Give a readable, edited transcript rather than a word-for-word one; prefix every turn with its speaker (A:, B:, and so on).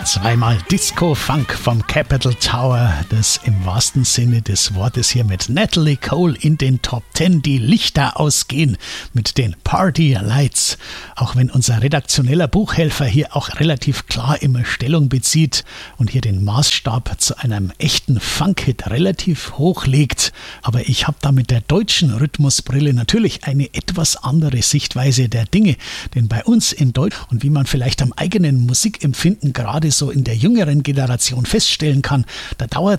A: Zweimal Disco-Funk vom Capitol Tower, das im wahrsten Sinne des Wortes hier mit Natalie Cole in den Top 10 die Lichter ausgehen mit den Party Lights. Auch wenn unser redaktioneller Buchhelfer hier auch relativ klar immer Stellung bezieht und hier den Maßstab zu einem echten Funk-Hit relativ hoch legt. Aber ich habe da mit der deutschen Rhythmusbrille natürlich eine etwas andere Sichtweise der Dinge. Denn bei uns in Deutschland und wie man vielleicht am eigenen Musikempfinden gerade so in der jüngeren Generation feststellen kann, da dauert